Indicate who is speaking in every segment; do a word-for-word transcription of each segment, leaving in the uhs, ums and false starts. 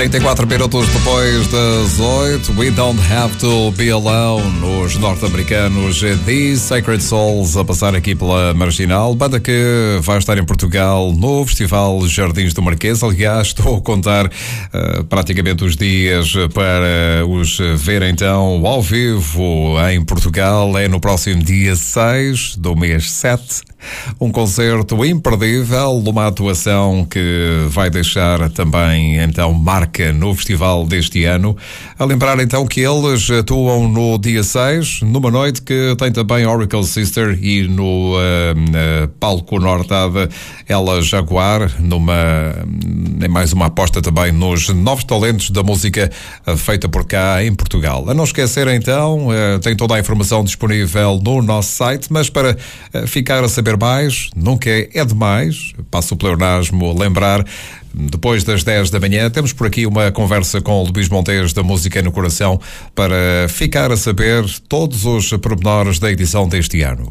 Speaker 1: trinta e quatro minutos depois das oito, We Don't Have to Be Alone, os norte-americanos The Sacred Souls a passar aqui pela Marginal, banda que vai estar em Portugal no Festival Jardins do Marquês. Aliás, estou a contar uh, praticamente os dias para os ver então ao vivo em Portugal. É no próximo dia seis do mês sete. Um concerto imperdível, uma atuação que vai deixar também então marca no festival deste ano. A lembrar então que eles atuam no dia seis, numa noite que tem também Oracle Sister, e no uh, uh, palco Nortada Ela Jaguar, numa, em mais uma aposta também nos novos talentos da música uh, feita por cá em Portugal. A não esquecer então, uh, tem toda a informação disponível no nosso site, mas para uh, ficar a saber mais, nunca é demais, passo o pleonasmo a lembrar, depois das dez da manhã, temos por aqui uma conversa com o Luís Montes da Música no Coração para ficar a saber todos os pormenores da edição deste ano.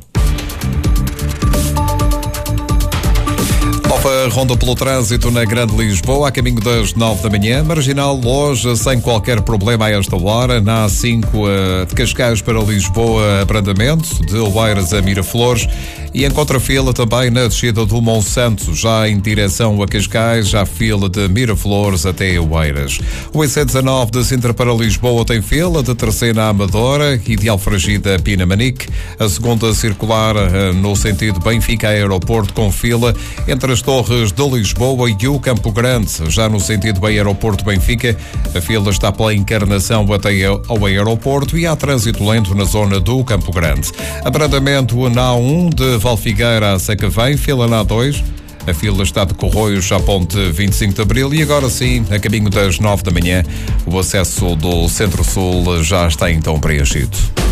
Speaker 1: Nova ronda pelo trânsito na Grande Lisboa, a caminho das nove da manhã. Marginal hoje, sem qualquer problema a esta hora. Na A cinco de Cascais para Lisboa, abrandamento de Oeiras a Miraflores. E em contrafila também na descida do Monsanto, já em direção a Cascais, já fila de Miraflores até Oeiras. O I C dezanove de Sintra para Lisboa tem fila de Terceira a Amadora e de Alfragida a Pinamanique. A segunda circular no sentido Benfica Aeroporto com fila entre as Torres de Lisboa e o Campo Grande. Já no sentido Aeroporto Benfica, a fila está pela Encarnação até ao aeroporto e há trânsito lento na zona do Campo Grande. Abrandamento na A um de Valfigueira a Sacavém, fila na A dois. A fila está de Corroios à ponte vinte e cinco de Abril e agora sim, a caminho das nove da manhã, o acesso do Centro-Sul já está então preenchido.